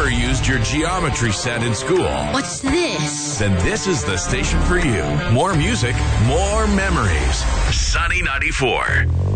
ever used your geometry set in school, What's this? then this is the station for you. More music, more memories. Sunny 94.